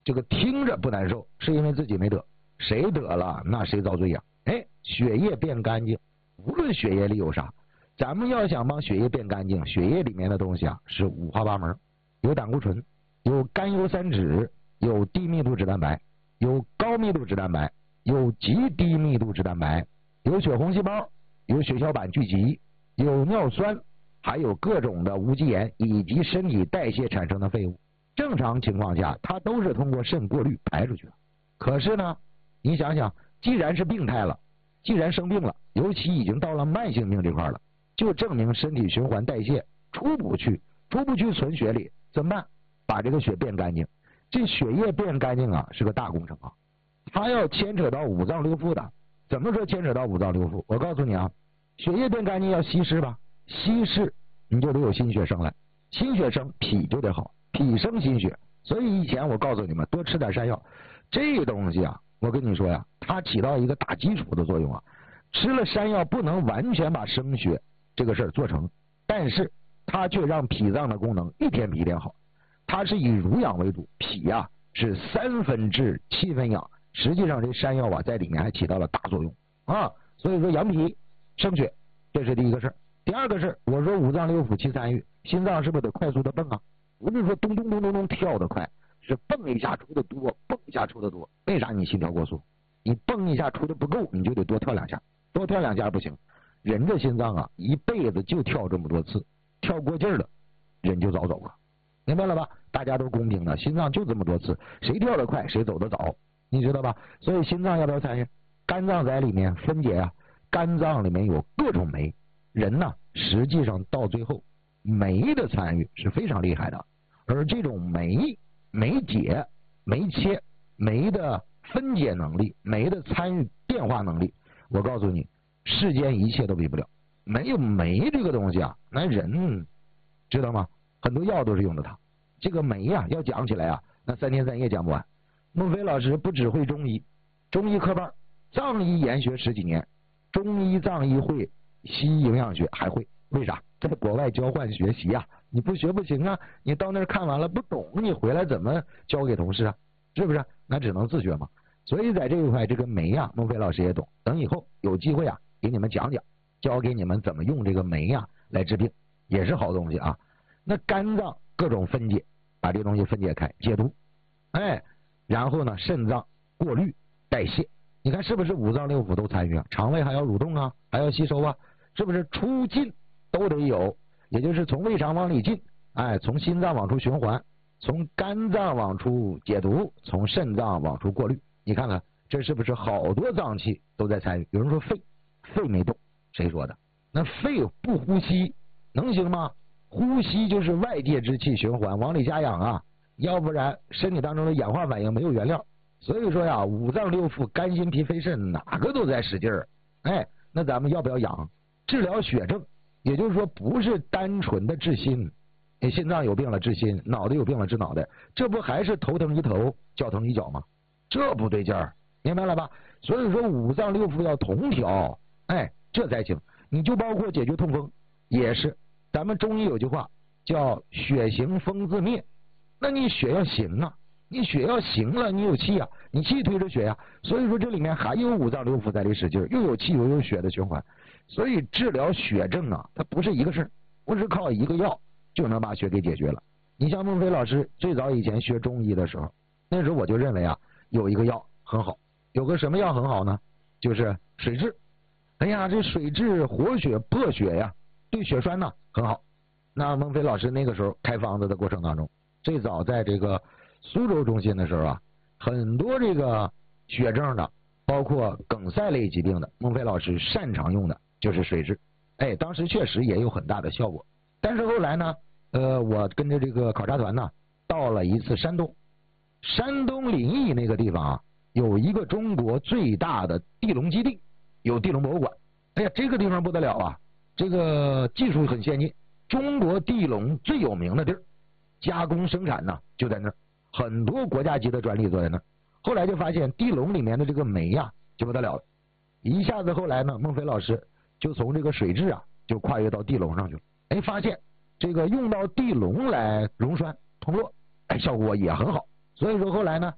这个听着不难受，是因为自己没得，谁得了那谁遭罪呀。血液变干净，无论血液里有啥，咱们要想帮血液变干净，血液里面的东西啊是五花八门，有胆固醇，有甘油三酯，有低密度脂蛋白，有高密度脂蛋白，有极低密度脂蛋白，有血红细胞，有血小板聚集，有尿酸，还有各种的无机盐以及身体代谢产生的废物。正常情况下它都是通过肾过滤排出去的。可是呢，你想想，既然是病态了，既然生病了，尤其已经到了慢性病这块了，就证明身体循环代谢出不去存血里，怎么办？把这个血变干净。这血液变干净啊是个大工程啊，它要牵扯到五脏六腑的。怎么说牵扯到五脏六腑？我告诉你啊，血液变干净要稀释吧，稀释你就得有心血生来，心血生脾就得好，脾生心血。所以以前我告诉你们多吃点山药，这东西啊我跟你说呀，它起到一个打基础的作用啊。吃了山药不能完全把生血这个事儿做成，但是它却让脾脏的功能一天比一天好。它是以濡养为主，脾啊是3分治7分养，实际上这山药啊在里面还起到了大作用啊。所以说养脾生血，这是第一个事儿。第二个事儿，我说五脏六腑齐参与，心脏是不是得快速的蹦啊？不是说咚咚咚咚咚跳得快，是蹦一下出的多，蹦一下出的多。为啥你心跳过速？你蹦一下出的不够，你就得多跳2下，多跳2下不行。人的心脏啊一辈子就跳这么多次，跳过劲儿了人就早走了，明白了吧？大家都公平的，心脏就这么多次，谁跳得快谁走得早，你知道吧？所以心脏要不要参与？肝脏在里面分解啊，肝脏里面有各种酶，人呢实际上到最后酶的参与是非常厉害的。而这种酶解、酶切、酶的分解能力、酶的参与变化能力，我告诉你，世间一切都比不了。没有酶这个东西啊，那人知道吗？很多药都是用的它。这个酶啊要讲起来啊，那3天3夜讲不完。孟非老师不只会中医，中医科班，藏医研学10几年，中医藏医会，西医营养学还会。为啥？在国外交换学习啊，你不学不行啊，你到那儿看完了不懂，你回来怎么教给同事啊？是不是？那只能自学嘛。所以在这一块，这个酶啊，孟非老师也懂。等以后有机会啊，给你们讲讲，教给你们怎么用这个酶啊来治病，也是好东西啊。那肝脏各种分解，把这东西分解开，解毒，然后呢，肾脏过滤代谢，你看是不是五脏六腑都参与啊？肠胃还要蠕动啊，还要吸收啊，是不是出进都得有？也就是从胃肠往里进，从心脏往出循环，从肝脏往出解毒，从肾脏往出过滤。你看看这是不是好多脏器都在参与？有人说肺没动，谁说的？那肺不呼吸能行吗？呼吸就是外界之气循环往里加氧啊，要不然身体当中的氧化反应没有原料。所以说呀，五脏六腑肝心脾肺肾哪个都在使劲儿。那咱们要不要养？治疗血症，也就是说不是单纯的治心，心脏有病了治心，脑袋有病了治脑袋，这不还是头疼一头脚疼一脚吗？这不对劲儿，明白了吧？所以说五脏六腑要同调，这才行。你就包括解决痛风也是，咱们中医有句话叫血行风自灭，那你血要行啊，你血要行了，你有气啊，你气推着血呀，所以说这里面还有五脏六腑在里使劲，又有气又有血的循环。所以治疗血症啊，它不是一个事儿，不是靠一个药就能把血给解决了。你像孟非老师最早以前学中医的时候，那时候我就认为啊，有一个药很好，有个什么药很好呢？就是水蛭。哎呀，这水蛭活血破血呀，对血栓呢很好。那孟非老师那个时候开方子的过程当中，最早在这个苏州中心的时候啊，很多这个血症的，包括梗塞类疾病的，孟非老师擅长用的就是水蛭。当时确实也有很大的效果。但是后来呢，我跟着这个考察团呢，到了一次山东临沂那个地方啊，有一个中国最大的地龙基地，有地龙博物馆。哎呀，这个地方不得了啊，这个技术很先进，中国地龙最有名的地儿，加工生产呢就在那儿，很多国家级的专利都在那儿。后来就发现地龙里面的这个酶啊就不得了了，一下子后来呢，孟非老师就从这个水蛭啊就跨越到地龙上去了。发现这个用到地龙来溶栓通络，效果也很好。所以说后来呢，